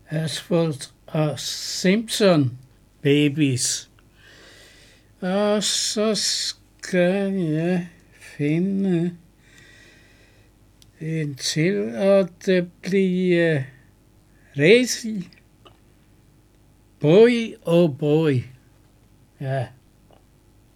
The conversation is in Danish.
Asphalt og Simpson Babies. Og så skal jeg finde en til, og det bliver Racy. Boy, oh boy. Ja.